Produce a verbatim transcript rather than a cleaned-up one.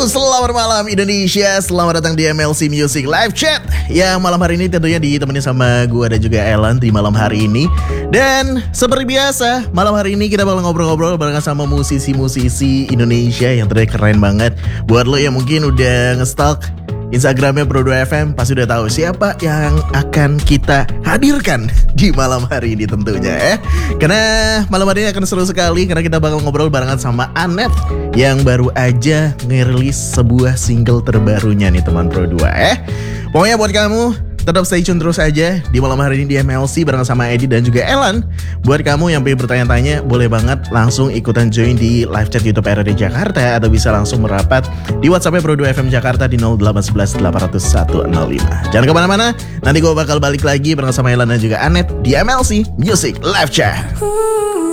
selamat malam Indonesia. Selamat datang di M L C Music Live Chat. Ya, malam hari ini tentunya ditemani sama gue dan juga Ellen di malam hari ini. Dan seperti biasa, malam hari ini kita bakal ngobrol-ngobrol barengan sama musisi-musisi Indonesia yang ternyata keren banget. Buat lo yang mungkin udah nge-stalk Instagramnya Pro dua F M, pasti udah tahu siapa yang akan kita hadirkan di malam hari ini tentunya ya. Karena malam hari ini akan seru sekali, karena kita bakal ngobrol barengan sama Anet yang baru aja ngerilis sebuah single terbarunya nih teman Pro dua ya. Pokoknya buat kamu tetap stay tune terus aja di malam hari ini di M L C bareng sama Edi dan juga Ellen. Buat kamu yang pengen bertanya-tanya, boleh banget langsung ikutan join di live chat YouTube R R D Jakarta, atau bisa langsung merapat di WhatsApp-nya Pro dua F M Jakarta di nol delapan satu satu delapan nol satu nol lima. Jangan kemana-mana, nanti gue bakal balik lagi bareng sama Ellen dan juga Anet di M L C Music Live Chat.